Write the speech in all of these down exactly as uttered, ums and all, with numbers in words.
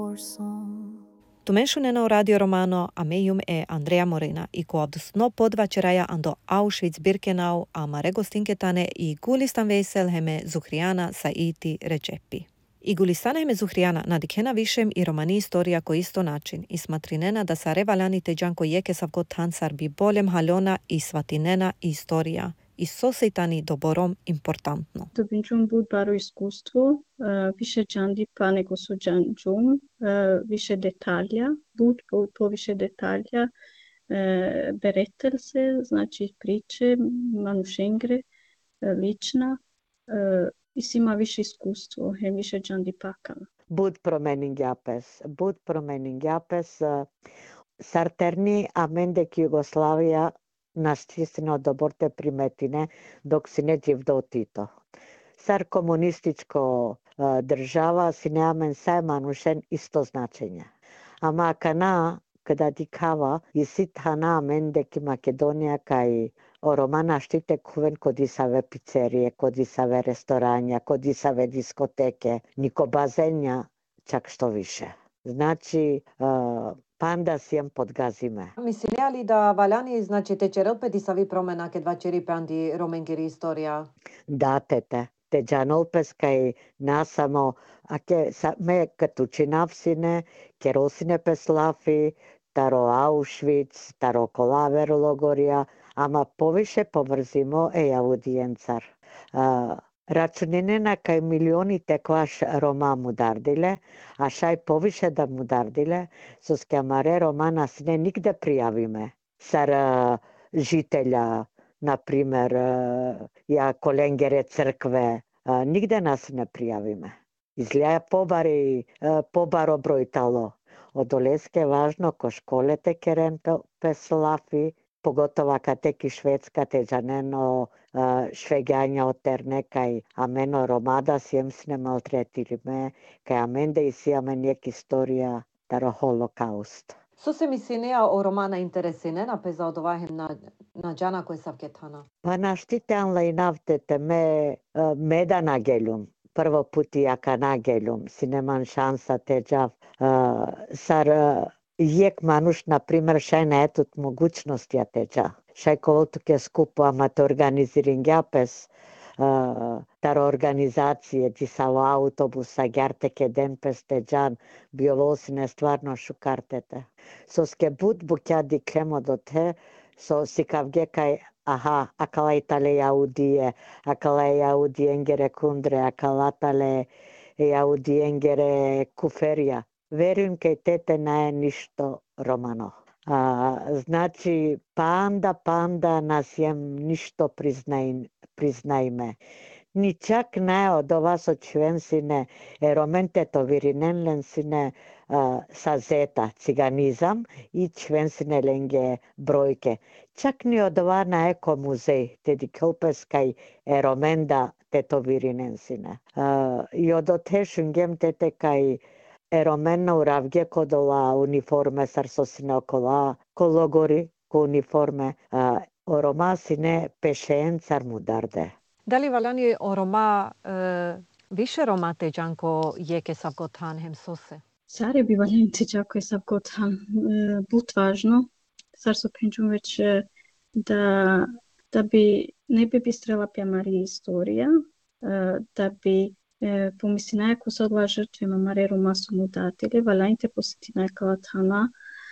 Tu menšuneno radio romano a meium e Andrea Morena i kod sno podvačeraja ando Auschwitz-Birkenau a Marego Stinketane i Gulistan Veysel heme Zuhriana Saiti Recepi. I Gulistan heme Zuhriana nadikena višem i romani istorija ko isto način i smatrinena da sa revaljani teđanko jeke savgot tansar bi boljem halona i svatinena istorija i sosejtani doborom importantno. Dobinčum bud baro iskustvu, uh, više džandipa nego su džanđum, uh, više detalja, bud po, po više detalja, uh, beretel se, znači priče, manušengre, uh, lična, uh, i sima više iskustvo, he više džandipakala. Bud promening japes, bud promening japes, uh, sarterni amendek Jugoslavija naščistino doborte primetine dok si ne dživdo Tito. Sar komunističko uh, država si neamen saj manušen isto značenje. Ama kana kada dikava i sit hana amendek Makedonija kaj o romana štite kuven kod isave pizzerije, kod isave restoranja, kod isave diskoteke, niko bazenja, čak što više. Znači, uh, panda sijem podgazime. Mislim li da valjani, znači, te čerelpedi savi promena ke dva čeri pandi romenkeri istorija? Da, tete. Te džanolpes kaj nasamo, a ke sa, me katučinavsine, kerosine peslafi, taro Auschwitz, taro kolaver logorija, ama poviše povrzimo e audijencar. Uh, Računinena kaj milioni tekvaš Roma mudardile, a šaj poviše da mudardile, so skemare Romana sne nigde prijavime. Sar uh, žitelja, na primer, uh, ja kolengere crkve, uh, nigde nas ne prijavime. Izgleda pobari, uh, pobaro brojtalo. Od Oleske važno ko škole te kerento peslafi, pogotovo kad teki švedska teđaneno uh, šveganja oterne kaj ameno romada sjemsne maltretili me, kaj amende i sijame njek istorija taro holokaust. So se mi sinea o romana interesinena peza odovahem na, na džana koje savketana? Pa naštite anla i navtete me uh, meda nageljum. Prvo puti jaka nageljum, si neman šansa teđav. Uh, sar uh, Jek manuš, na primjer, šaj ne etut mogućnosti ja teđa. Šaj kovoltuke skupo amate organiziring japes, uh, taro organizacije, disalo autobusa, gjarteke denpes teđan, biovosine stvarno šukartete. So ske bud bukjadi kemo do te, so si kavgekaj, aha, akala itale jaudije, akala jaudiengere kundre, akala tale jaudiengere kuferija. Verujem kaj tete ne ništo romano. A, znači, panda, panda nas jem ništo priznaj, priznajme. Ni čak ne od vas očvensine, romente to virinenlensine uh, sa zeta, ciganizam i čvensine lenge brojke. Čak ni od vas na eko muzej, tedy kolpeskaj romenda teto virinensine. Uh, I od otešungem tete kaj Eromena uravgje kodola uniforme sarsosine okola kologori ko uniforme uh, oromasine pešencar mudarde. Da li valjani o Roma, uh, više Roma teđanko jeke savgotan hem sose? Sare bi valjani teđako je savgotan uh, but važno. Sar su penčum već uh, da, da bi ne bi bistrela pjamari istorija, uh, da bi E, pomisli najako se odla žrtvima Mareru masu mudatile, valjajte posjeti najkala tana.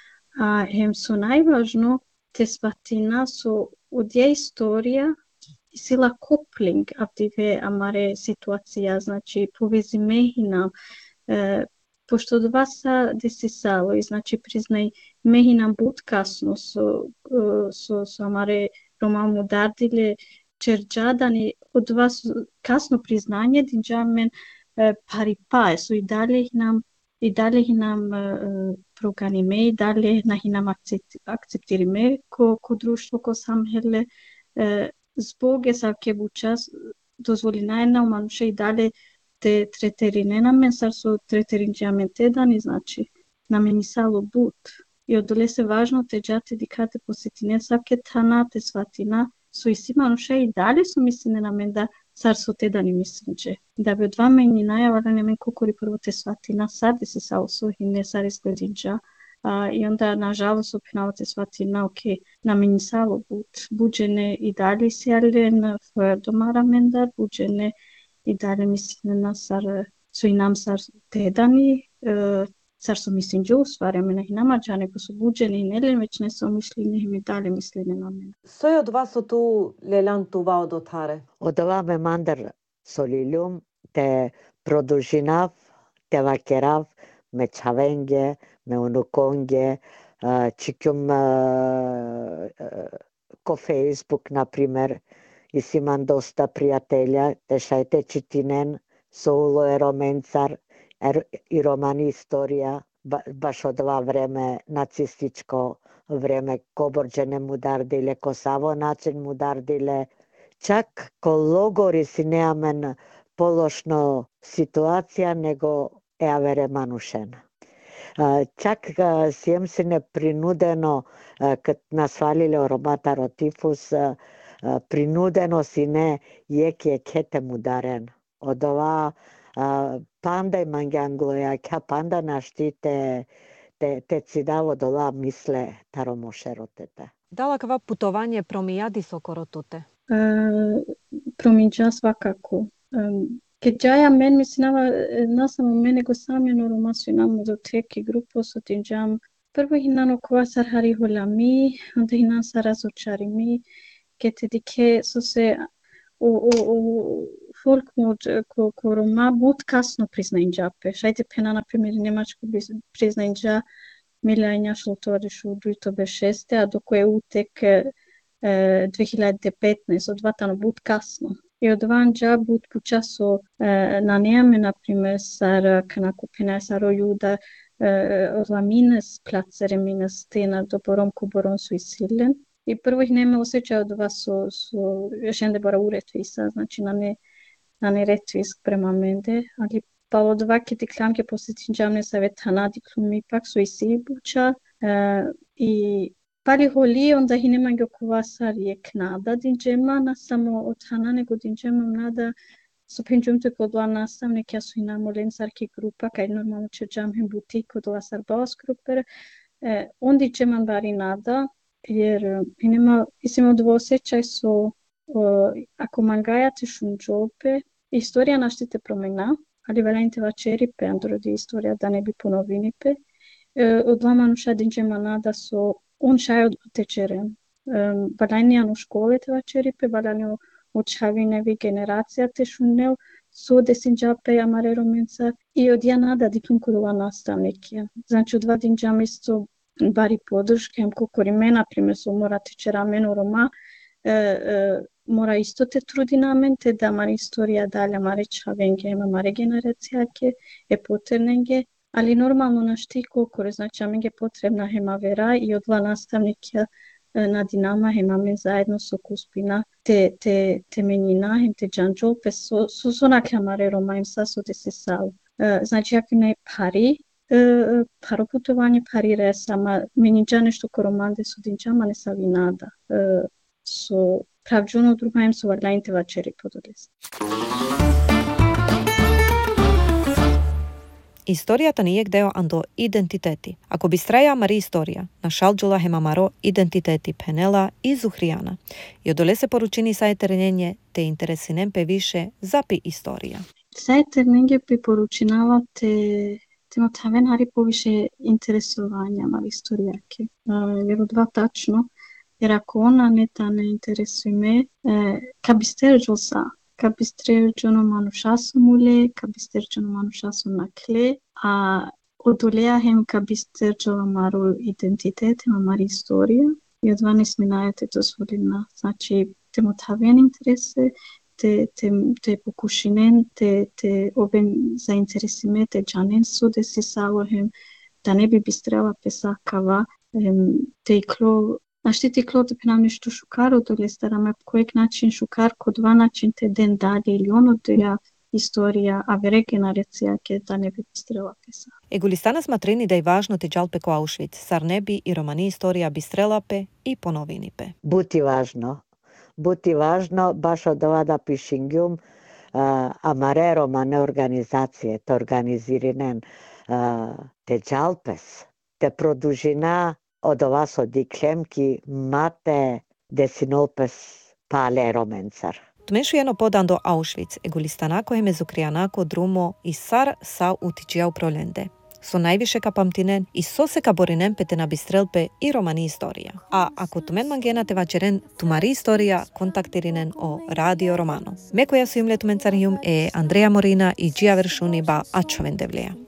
A hem su najvažno te svatina su udje istorija i sila kopling avdive amare situacija, znači povezi mehinam, e, pošto dva sa desisalo i znači priznaj mehinam bud kasno su, su, su amare Roma mudardile, Čerđadani od vas kasno priznanje, dinđamen e, paripae su i dalje nam i dalje nam e, proganime, i dalje nam akceptirime ko, ko društvo, ko samhele. E, zbog je savke bučas dozvolina jedna u manuše i dalje te treterine namen, sar su treterinđamen tedani, znači namen isalo but. I odole se važno te džate dikate posjetine savke tana, te svatina, su i svi manuše i dalje su mislene na men da сар со тедани мислинче. Да би од ваме ни најавале неме кокори прво те свати на сар, да се саусо и не сар изглединча. Uh, I onda, nažalost, opinavate svati na ok, na meni salo bud, buđene i dalje sjelen v domara mendar, buđene i dalje mislim na sar, so i nam sar tedani, uh, sar so mislim džu, stvarja mene i namađa, neko su buđene i nelen, već ne so mišljene i mi dalje mišljene na mene. Soj od vas tu lelan tuva od otare? Od ova mandar solilium, te produžinav, te vakerav, me čavenge, me unukonge, čikim ko Facebook, na primer, i si imam dosta prijatelja, te šajte čitinen, soulo je romencar, er, i romani istorija, ba, baš od dva vreme nacističko vreme, koborđene mu dardile, ko savo način mu dardile, čak ko logori si neamen pološno situacija, nego e avere manušena. Čak sijem si ne prinudeno, kad nas valile romataro tifus, prinudeno si ne jek je kete mudaren. Od ova panda i mangangloja, kja panda naštite te, te cidavo dola misle taromošerotete. Dala kva putovanje promijadi sokorotute? Uh, promiđa svakako. Um, Keď ja men mislila na samo mene go sami norma su nam do teki grupo so tinjam prvo hinano kva sar hari hola mi onda hinan sar razočari mi ke te dike so se o o o folk mod ko ko Roma bud kasno priznanjape šajte pena na primjer njemačko priznanja milanja šlo to rešu to be šeste a dok je utek dve hiljade petnaest od vatano bud kasno. I od vanđa bud puća so e, na njeme, na primjer, sar kana kupina saro juda e, od lamines, placere mines stena do borom ko borom su isilen. I prvo ih nema osjećaj od vas su, su još jende bara uretvisa, znači na ne, na ne retvisk prema mende, ali pa od ovake ti klamke posjetim džamne savjet hanadi klumi ipak su isi buća e, i Pali holi onda hinema gokova sar je knada dinđema, na samo od hana nego dinđema mnada su penđumte kodla nastavnik, ja su hinamo lensarki grupa, kaj normalno će džamhem buti kodla sar baos gruper. E, ondi džeman bari nada, jer hinema, isim od osjećaj su, o, ako mangajate šunđope, istorija naštite promena, ali valjajte vačeripe, androdi istorija da ne bi ponovinipe. E, od lama nuša dinđema nada su on šaj od tečeren. Balajnijano škole te vačeripe, balajnijano učavinevi generacija te šunel, su desinđape amare romenca i od ja nada diplom kodova nastavnike. Znači od dva dinđama isto bari podrške, kokori mena, primjer su mora tečera meno Roma, e, e, mora isto te trudi na men, te da mara istorija dalja mare čavenge, ima mare generacijake, je poternenge, ali normalno naš ti kokore, znači nam je potrebna hema vera i od dva nastavnika na dinama hema men zajedno so kuspina te, te, te menjina, hem te džanđolpe, so, so, so naklamare Roma im sa so te se sal. Znači, jak ne pari, paro putovanje, pari resama, menjinđa nešto ko romande su dinđama ne savi nada. So, pravđuno druga im su varlajnte vačeri podolesi. Историјата не е дел андо идентитети. Ако би страја мари историја, на шалджула хемамаро идентитети пенела и Зухријана. И одолесе поручини сајтернење те интересинен пе више запи историја. Сајтернење пе поручинава те те мотавен хари повише интересувања мари историјаке. Јер од два тачно, јер ако она не та не интересуме, кабистерџол са. Кабистерџоно манушасо муле, кабистерџоно манушасо накле, а одолеа хем кабистерџола маро идентитет, хема мари историја. И од дванаесет минајате дозволина. Значи, те мотавен интересе, те, те, те покушинен, те, те обен заинтересиме, те джанен суде си сало хем, да не би бистрела песакава, те икло Нашти ти кло да пенам нешто шукар од олестараме, по којек начин шукар, ко два начин те ден дали или он од ја историја, а вере генерација ке да не би стрела песа. Егулистана сматрини да е важно те джалпе ко Аушвиц, сар не би и романи историја би стрелапе и поновинипе. Бути важно. Бути важно, баш од ова да пишингјум, uh, amare romane organizație, te organizirinen uh, te jalpes, te produžina od vas odiklemki mate desinopes pale romencar. Tmešujeno podan do Auschwitz, egulistanako je mezukrijanako drumo i sar sa utičija u prolende. So najviše ka pamtinen i so se ka borinen pete na bistrelpe i romani istorija. A ako tumen mangena te vačeren tumari istorija, kontaktirinen o Radio Romano. Me koja su im letumen carihum e Andrea Morina i Gia Veršuni ba Ačoven devlija.